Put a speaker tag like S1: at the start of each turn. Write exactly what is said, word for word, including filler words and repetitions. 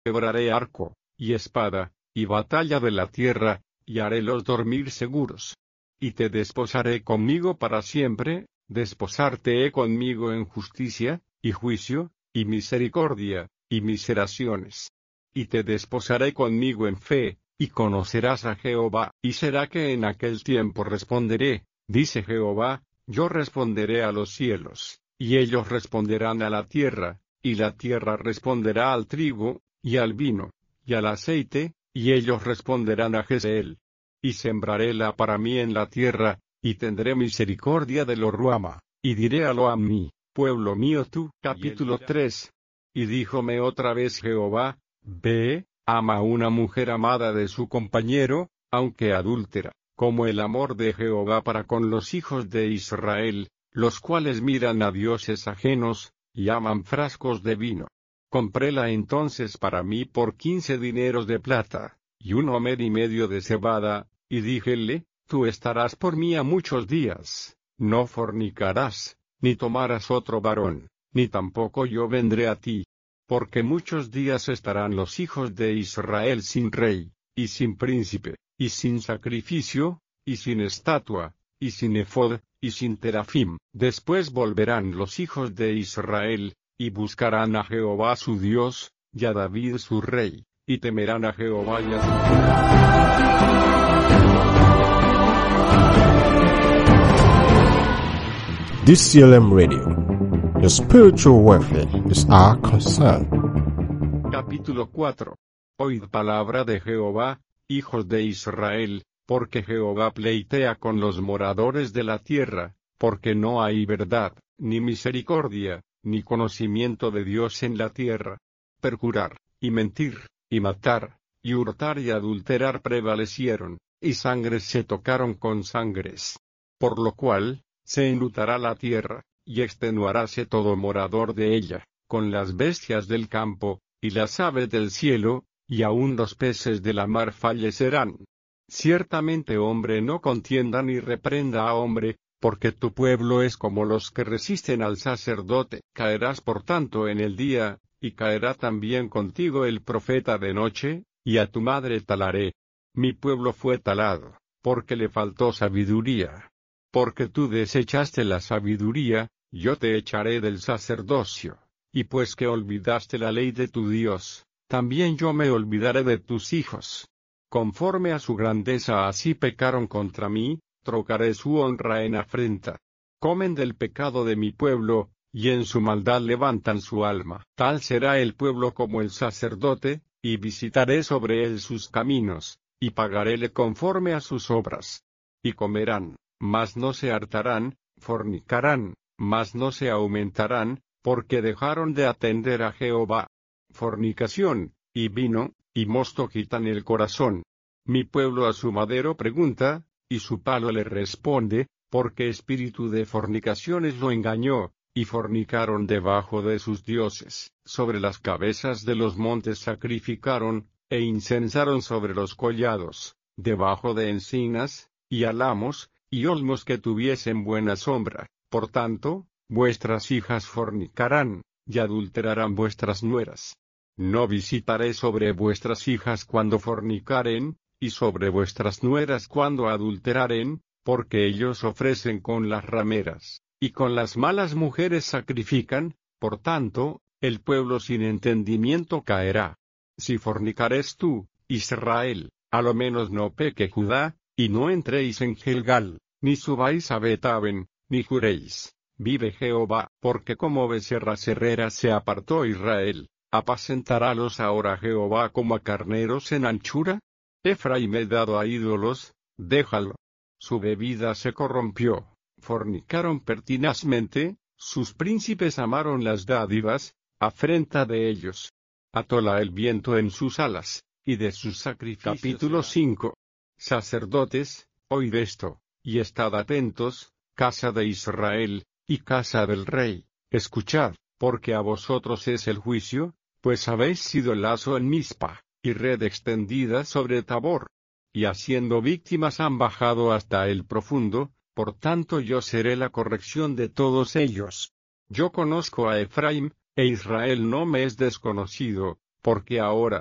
S1: quebraré arco, y espada, y batalla de la tierra, y harélos dormir seguros. Y te desposaré conmigo para siempre, desposarte he conmigo en justicia, y juicio, y misericordia, y miseraciones. Y te desposaré conmigo en fe, y conocerás a Jehová. Y será que en aquel tiempo responderé, dice Jehová, yo responderé a los cielos, y ellos responderán a la tierra, y la tierra responderá al trigo, y al vino, y al aceite, y ellos responderán a Jezreel. Y sembraréla para mí en la tierra, y tendré misericordia de lo Ruama, y diré a lo a mí, pueblo mío tú. Capítulo tres. Y díjome otra vez Jehová, ve, ama a una mujer amada de su compañero, aunque adúltera, como el amor de Jehová para con los hijos de Israel, los cuales miran a dioses ajenos, y aman frascos de vino. Compréla entonces para mí por quince dineros de plata, y un homer y medio de cebada, y díjele, tú estarás por mí a muchos días, no fornicarás, ni tomarás otro varón, ni tampoco yo vendré a ti. Porque muchos días estarán los hijos de Israel sin rey, y sin príncipe, y sin sacrificio, y sin estatua, y sin efod, y sin terafim. Después volverán los hijos de Israel, y buscarán a Jehová su Dios, y a David su rey, y temerán a Jehová y a
S2: su D C L M Radio. Your spiritual welfare is our concern.
S1: Capítulo cuatro. Oíd palabra de Jehová, hijos de Israel, porque Jehová pleitea con los moradores de la tierra, porque no hay verdad, ni misericordia, ni conocimiento de Dios en la tierra. Perjurar, y mentir, y matar, y hurtar y adulterar prevalecieron, y sangres se tocaron con sangres. Por lo cual, se enlutará la tierra, y extenuaráse todo morador de ella, con las bestias del campo, y las aves del cielo, y aun los peces de la mar fallecerán. Ciertamente hombre no contienda ni reprenda a hombre, porque tu pueblo es como los que resisten al sacerdote. Caerás por tanto en el día, y caerá también contigo el profeta de noche, y a tu madre talaré. Mi pueblo fue talado, porque le faltó sabiduría. Porque tú desechaste la sabiduría, yo te echaré del sacerdocio, y pues que olvidaste la ley de tu Dios, también yo me olvidaré de tus hijos. Conforme a su grandeza así pecaron contra mí, trocaré su honra en afrenta. Comen del pecado de mi pueblo, y en su maldad levantan su alma. Tal será el pueblo como el sacerdote, y visitaré sobre él sus caminos, y pagaréle conforme a sus obras. Y comerán, mas no se hartarán, fornicarán, mas no se aumentarán, porque dejaron de atender a Jehová. Fornicación, y vino, y mosto quitan el corazón. Mi pueblo a su madero pregunta, y su palo le responde, porque espíritu de fornicaciones lo engañó, y fornicaron debajo de sus dioses. Sobre las cabezas de los montes sacrificaron, e incensaron sobre los collados, debajo de encinas, y álamos, y olmos que tuviesen buena sombra. Por tanto, vuestras hijas fornicarán, y adulterarán vuestras nueras. No visitaré sobre vuestras hijas cuando fornicaren, y sobre vuestras nueras cuando adulteraren, porque ellos ofrecen con las rameras, y con las malas mujeres sacrifican, por tanto, el pueblo sin entendimiento caerá. Si fornicares tú, Israel, a lo menos no peque Judá, y no entréis en Gilgal, ni subáis a Betaben, ni juréis, vive Jehová, porque como becerra cerrera se apartó Israel, ¿apacentarálos ahora Jehová como a carneros en anchura? Efraim he dado a ídolos, déjalo. Su bebida se corrompió, fornicaron pertinazmente, sus príncipes amaron las dádivas, afrenta de ellos. Atóla el viento en sus alas, y de sus sacrificios. Capítulo cinco. Sacerdotes, oíd esto, y estad atentos, casa de Israel, y casa del rey, escuchad, porque a vosotros es el juicio, pues habéis sido lazo en Mizpa, y red extendida sobre Tabor. Y haciendo víctimas han bajado hasta el profundo, por tanto yo seré la corrección de todos ellos. Yo conozco a Efraim, e Israel no me es desconocido, porque ahora